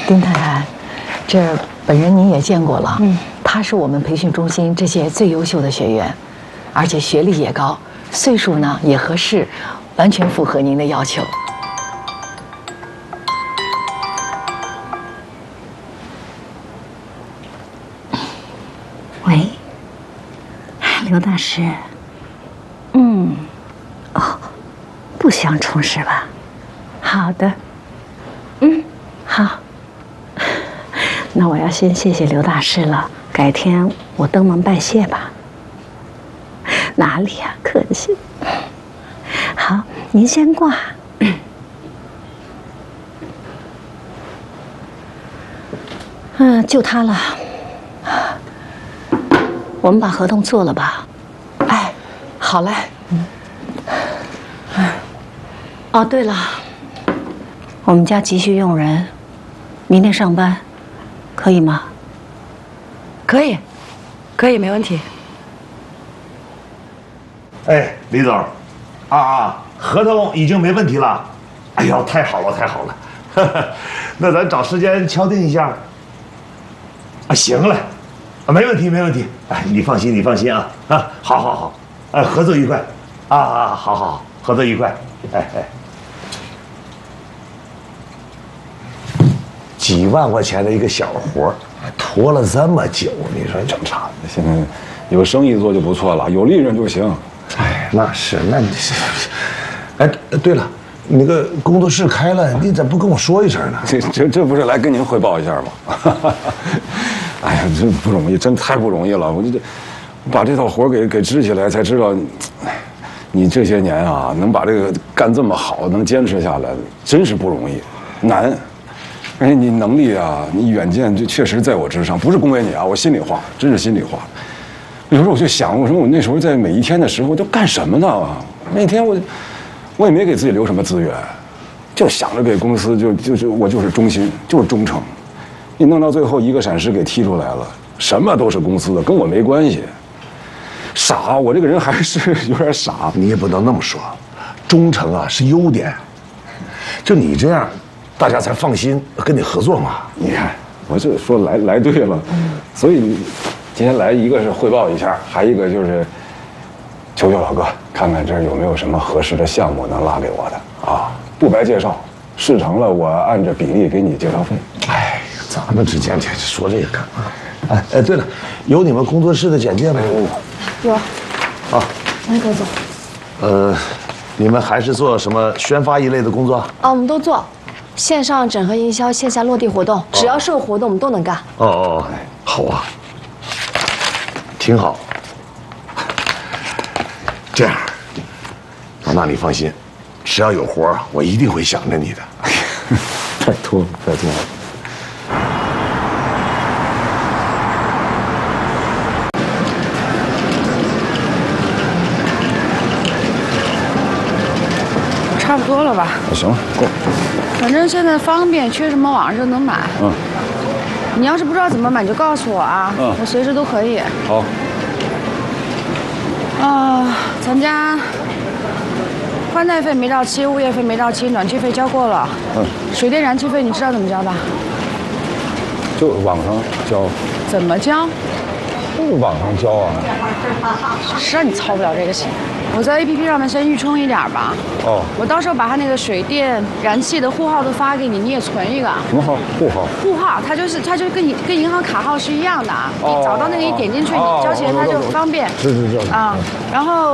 丁太太，这本人您也见过了，他是我们培训中心这些最优秀的学员，而且学历也高，岁数呢也合适，完全符合您的要求。 喂，刘大师，不相冲是吧？好的，好。那我要先谢谢刘大师了，改天我登门拜谢吧。哪里呀，客气。好，您先挂。就他了。我们把合同做了吧？ 哎，好嘞。 哦，对了，我们家急需用人，明天上班，可以吗？ 可以，可以，没问题。 哎，李总，合同已经没问题了。哎呦，太好了，太好了！那咱找时间敲定一下。行嘞，没问题，没问题。哎，你放心，你放心啊！好好好，哎，合作愉快，好好好，合作愉快。哎。几万块钱的一个小活，拖了这么久，你说正常？ 现在有生意做就不错了，有利润就行。 哎，那是，那你是，哎，对了，你那个工作室开了，你咋不跟我说一声呢？ 这不是来跟您汇报一下吗？哎呀，真不容易，真太不容易了。我把这套活给支起来，才知道，你这些年啊，能把这个干这么好，能坚持下来，真是不容易，难。而且你能力啊，你远见就确实在我之上，不是恭维你啊，我心里话，真是心里话。有时候我就想，我说我那时候在每一天的时候都干什么呢？那天我也没给自己留什么资源，就想着给公司我就是忠心，就是忠诚。你弄到最后一个闪失给踢出来了，什么都是公司的，跟我没关系。傻，我这个人还是有点傻。 你也不能那么说，忠诚啊是优点，就你这样。大家才放心跟你合作嘛。 你看，我这说来对了，所以今天来一个是汇报一下，还一个就是求求老哥，看看这儿有没有什么合适的项目能拉给我的啊，不白介绍，事成了我按照比例给你介绍费。 哎，咱们之间说这个干嘛？哎，对了，有你们工作室的简介吗？ 有。 好， 来，葛总。 你们还是做什么宣发一类的工作？ 我们都做。线上整合营销，线下落地活动，只要是有活动，我们都能干。 好啊，挺好。这样，那你放心，只要有活，我一定会想着你的。 拜托了，拜托了。 差不多了吧？ 行了，够。 反正现在方便，缺什么网上就能买。你要是不知道怎么买，你就告诉我啊，我随时都可以。 好。 咱家宽带费没到期，物业费没到期，暖气费交过了。水电燃气费你知道怎么交吧？ 就网上交。 怎么交？ 就是网上交啊。 谁让你操不了这个心？我在 APP 上面先预充一点吧。我到时候把他那个水电燃气的户号都发给你，你也存一个。 什么号？户号。 户号，它就跟银行卡号是一样的啊。你找到那个一点进去，你交钱它就方便。 是。 然后。